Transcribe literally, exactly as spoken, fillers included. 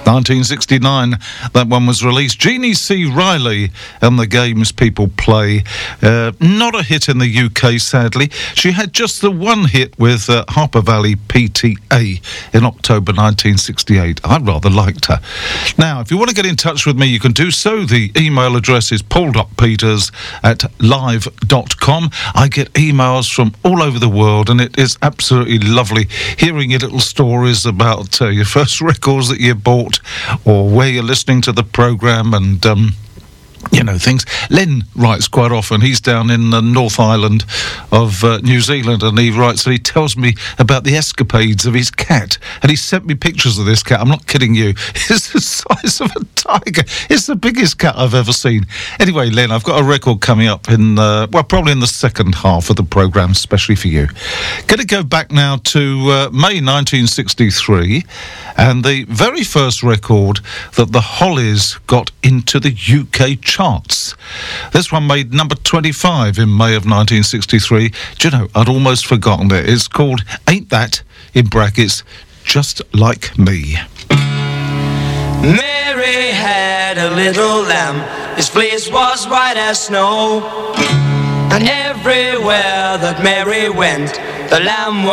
nineteen sixty-nine, that one was released. Jeannie C. Riley and the Games People Play. Uh, not a hit in the U K, sadly. She had just the one hit with uh, Harper Valley P T A in October nineteen sixty-eight. I rather liked her. Now, if you want to get in touch with me, you can do so. The email address is paul.peters at live dot com. I get emails from all over the world, and it is absolutely lovely hearing your little stories about uh, your first records that you bought or where you're listening to the programme and... Um, You know, things. Len writes quite often. He's down in the North Island of uh, New Zealand, and he writes and he tells me about the escapades of his cat. And he sent me pictures of this cat. I'm not kidding you. It's the size of a tiger. It's the biggest cat I've ever seen. Anyway, Len, I've got a record coming up in, uh, well, probably in the second half of the programme, especially for you. Going to go back now to uh, May nineteen sixty-three, and the very first record that the Hollies got into the U K charts. This one made number twenty-five in May of nineteen sixty-three. Do you know, I'd almost forgotten it. It's called Ain't That, in brackets, Just Like Me. Mary had a little lamb, his fleece was white as snow, and everywhere that Mary went, the lamb was